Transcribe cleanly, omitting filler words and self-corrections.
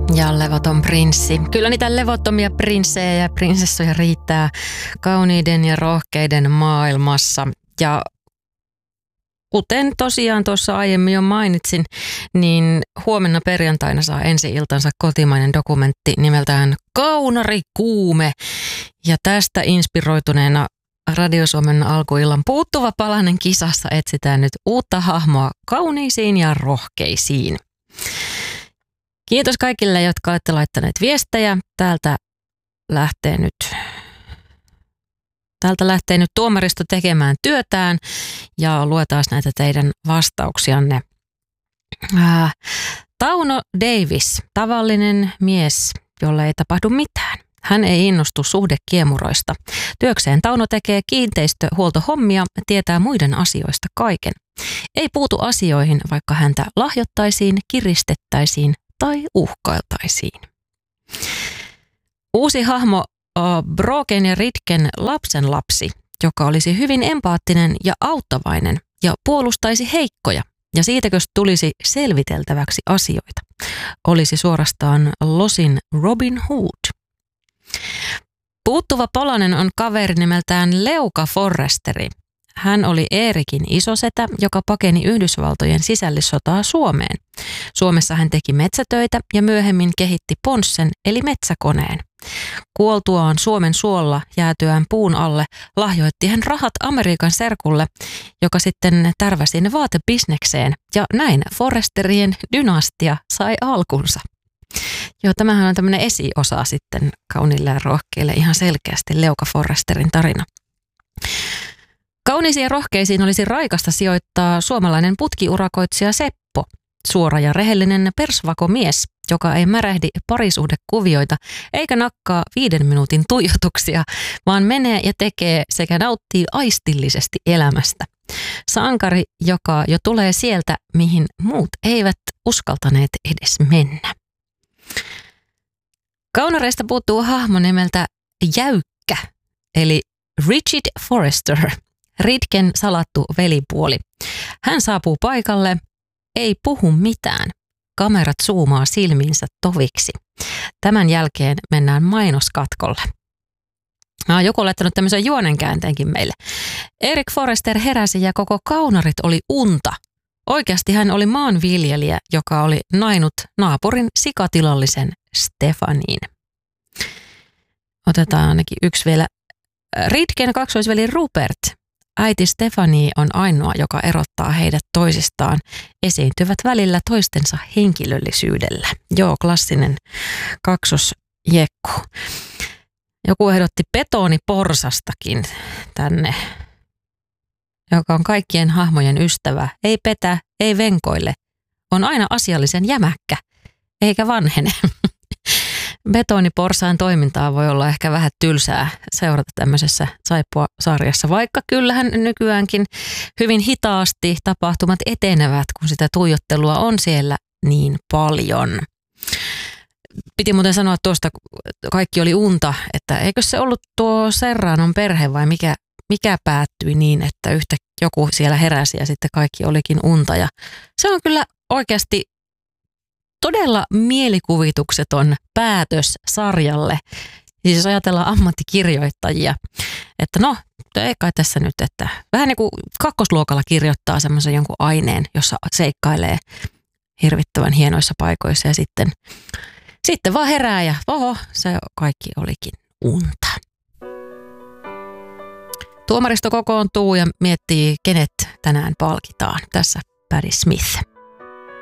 Ja levoton prinssi. Kyllä niitä levottomia prinssejä ja prinsessoja riittää kauniiden ja rohkeiden maailmassa. Ja kuten tosiaan tuossa aiemmin jo mainitsin, niin huomenna perjantaina saa ensi-iltansa kotimainen dokumentti nimeltään Kaunarikuume. Ja tästä inspiroituneena Radio Suomen alkuillan puuttuva palanen kisassa etsitään nyt uutta hahmoa kauniisiin ja rohkeisiin. Kiitos kaikille, jotka olette laittaneet viestejä. Täältä lähtee nyt tuomaristo tekemään työtään ja luetaan näitä teidän vastauksianne. Tauno Davis, tavallinen mies, jolle ei tapahdu mitään. Hän ei innostu suhdekiemuroista. Työkseen Tauno tekee kiinteistöhuoltohommia, tietää muiden asioista kaiken. Ei puutu asioihin, vaikka häntä lahjottaisiin, kiristettäisiin tai uhkailtaisiin. Uusi hahmo Broken ja Ritken lapsenlapsi, joka olisi hyvin empaattinen ja auttavainen ja puolustaisi heikkoja. Ja siitäkö tulisi selviteltäväksi asioita. Olisi suorastaan Losin Robin Hood. Puuttuva palanen on kaveri nimeltään Leuka Forresteri. Hän oli Eerikin isosetä, joka pakeni Yhdysvaltojen sisällissotaa Suomeen. Suomessa hän teki metsätöitä ja myöhemmin kehitti ponssen eli metsäkoneen. Kuoltuaan Suomen suolla jäätyään puun alle lahjoitti hän rahat Amerikan serkulle, joka sitten tärväsi ne vaatebisnekseen ja näin Forresterien dynastia sai alkunsa. Joo, tämähän on tämmöinen esiosa sitten kauniille ja rohkeille ihan selkeästi Leuka Forresterin tarina. Kauniisiin ja rohkeisiin olisi raikasta sijoittaa suomalainen putkiurakoitsija Seppo, suora ja rehellinen persvakomies, joka ei märähdi parisuhdekuvioita eikä nakkaa 5 minuutin tuijotuksia, vaan menee ja tekee sekä nauttii aistillisesti elämästä. Sankari, joka jo tulee sieltä, mihin muut eivät uskaltaneet edes mennä. Kaunareista puuttuu hahmo nimeltä Jäykkä, eli Richard Forrester, Ritken salattu velipuoli. Hän saapuu paikalle, ei puhu mitään. Kamerat zoomaa silmiinsä toviksi. Tämän jälkeen mennään mainoskatkolle. Joku on laittanut tämmöisen juonenkäänteenkin meille. Erik Forrester heräsi ja koko Kaunarit oli unta. Oikeasti hän oli maanviljelijä, joka oli nainut naapurin sikatilallisen Stefaniin. Otetaan ainakin yksi vielä. Ritken kaksoisveli Rupert. Äiti Stefanie on ainoa, joka erottaa heidät toisistaan. Esiintyvät välillä toistensa henkilöllisyydellä. Joo, klassinen kaksosjekku. Joku ehdotti betoniporsastakin tänne, joka on kaikkien hahmojen ystävä. Ei petä, ei venkoille. On aina asiallisen jämäkkä, eikä vanhene. Betoniporsaan toimintaa voi olla ehkä vähän tylsää seurata tämmöisessä Saippua-sarjassa, vaikka kyllähän nykyäänkin hyvin hitaasti tapahtumat etenevät, kun sitä tuijottelua on siellä niin paljon. Piti muuten sanoa tuosta, kaikki oli unta, että eikö se ollut tuo Serranon perhe vai mikä päättyi niin, että yhtä joku siellä heräsi ja sitten kaikki olikin unta. Ja se on kyllä oikeasti todella mielikuvitukseton päätös sarjalle. Siis jos ajatellaan ammattikirjoittajia, että no, ei kai tässä nyt, että vähän niin kuin kakkosluokalla kirjoittaa semmoisen jonkun aineen, jossa seikkailee hirvittävän hienoissa paikoissa ja sitten vaan herää ja oho, se kaikki olikin unta. Tuomaristo kokoontuu ja miettii, kenet tänään palkitaan. Tässä Patti Smith.